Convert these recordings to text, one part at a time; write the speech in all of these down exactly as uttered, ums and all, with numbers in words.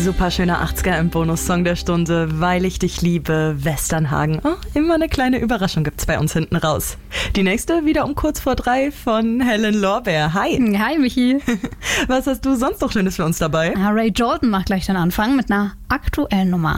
Super schöner achtziger im Bonussong der Stunde, Weil ich dich liebe, Westernhagen. Oh, immer eine kleine Überraschung gibt's bei uns hinten raus. Die nächste wieder um kurz vor drei von Helen Lorbeer. Hi. Hi, Michi. Was hast du sonst noch Schönes für uns dabei? Ja, Ray Jordan macht gleich den Anfang mit einer aktuellen Nummer.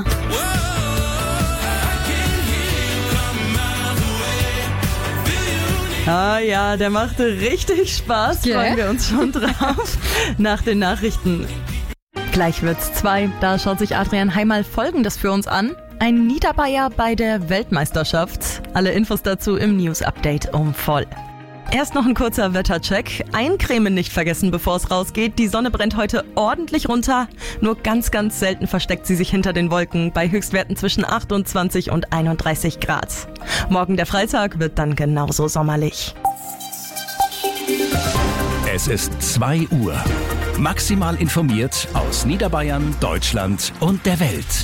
Ah ja, der machte richtig Spaß, Yeah. freuen wir uns schon drauf. Nach den Nachrichten. Gleich wird's zwei, da schaut sich Adrian Heimal Folgendes für uns an. Ein Niederbayer bei der Weltmeisterschaft. Alle Infos dazu im News-Update um voll. Erst noch ein kurzer Wettercheck. Eincremen nicht vergessen, bevor es rausgeht. Die Sonne brennt heute ordentlich runter. Nur ganz, ganz selten versteckt sie sich hinter den Wolken bei Höchstwerten zwischen achtundzwanzig und einunddreißig Grad. Morgen der Freitag wird dann genauso sommerlich. Es ist zwei Uhr. Maximal informiert aus Niederbayern, Deutschland und der Welt.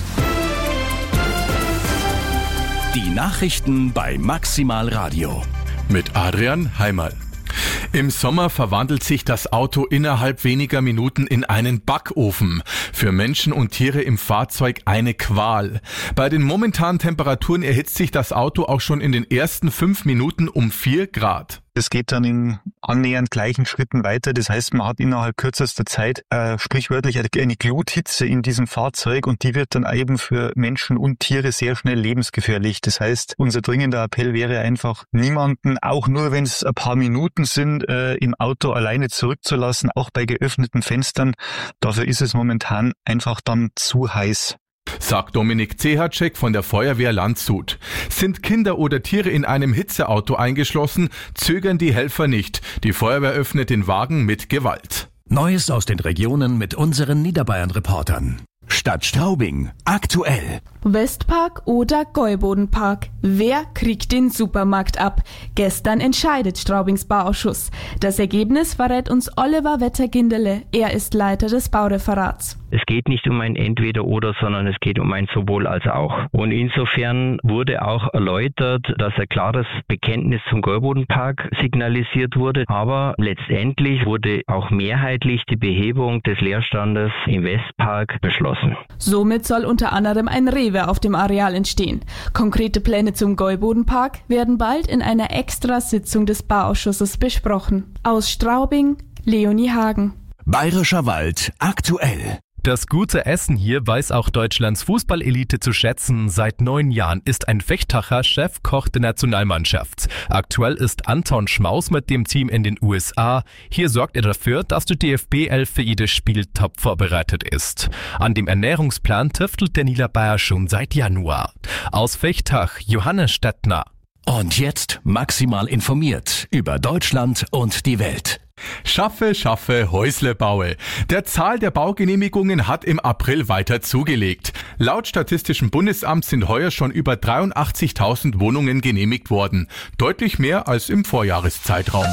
Die Nachrichten bei Maximal Radio. Mit Adrian Heimal. Im Sommer verwandelt sich das Auto innerhalb weniger Minuten in einen Backofen. Für Menschen und Tiere im Fahrzeug eine Qual. Bei den momentanen Temperaturen erhitzt sich das Auto auch schon in den ersten fünf Minuten um vier Grad. Es geht dann in annähernd gleichen Schritten weiter. Das heißt, man hat innerhalb kürzester Zeit äh, sprichwörtlich eine Gluthitze in diesem Fahrzeug und die wird dann eben für Menschen und Tiere sehr schnell lebensgefährlich. Das heißt, unser dringender Appell wäre einfach, niemanden, auch nur wenn es ein paar Minuten sind, äh, im Auto alleine zurückzulassen, auch bei geöffneten Fenstern. Dafür ist es momentan einfach dann zu heiß. Sagt Dominik Zehacek von der Feuerwehr Landshut. Sind Kinder oder Tiere in einem Hitzeauto eingeschlossen, zögern die Helfer nicht. Die Feuerwehr öffnet den Wagen mit Gewalt. Neues aus den Regionen mit unseren Niederbayern-Reportern. Stadt Straubing. Aktuell. Westpark oder Gäubodenpark? Wer kriegt den Supermarkt ab? Gestern entscheidet Straubings Bauausschuss. Das Ergebnis verrät uns Oliver Wetter-Gindele. Er ist Leiter des Baureferats. Es geht nicht um ein Entweder-Oder, sondern es geht um ein Sowohl als auch. Und insofern wurde auch erläutert, dass ein klares Bekenntnis zum Gäubodenpark signalisiert wurde. Aber letztendlich wurde auch mehrheitlich die Behebung des Leerstandes im Westpark beschlossen. Somit soll unter anderem ein Rewe auf dem Areal entstehen. Konkrete Pläne zum Gäubodenpark werden bald in einer Extrasitzung des Bauausschusses besprochen. Aus Straubing, Leonie Hagen. Bayerischer Wald. Aktuell. Das gute Essen hier weiß auch Deutschlands Fußballelite zu schätzen. Seit neun Jahren ist ein Vechtacher Chefkoch der Nationalmannschaft. Aktuell ist Anton Schmaus mit dem Team in den U S A. Hier sorgt er dafür, dass die D F B elf für jedes Spiel top vorbereitet ist. An dem Ernährungsplan tüftelt der Niederbayer schon seit Januar. Aus Vechtach, Johannes Stettner. Und jetzt maximal informiert über Deutschland und die Welt. Schaffe, schaffe, Häusle baue. Der Zahl der Baugenehmigungen hat im April weiter zugelegt. Laut Statistischem Bundesamt sind heuer schon über dreiundachtzigtausend Wohnungen genehmigt worden. Deutlich mehr als im Vorjahreszeitraum.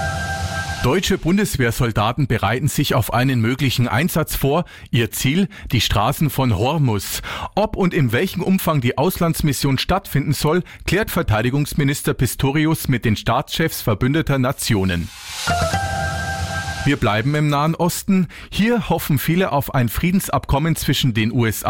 Deutsche Bundeswehrsoldaten bereiten sich auf einen möglichen Einsatz vor. Ihr Ziel, die Straßen von Hormuz. Ob und in welchem Umfang die Auslandsmission stattfinden soll, klärt Verteidigungsminister Pistorius mit den Staatschefs verbündeter Nationen. Wir bleiben im Nahen Osten. Hier hoffen viele auf ein Friedensabkommen zwischen den U S A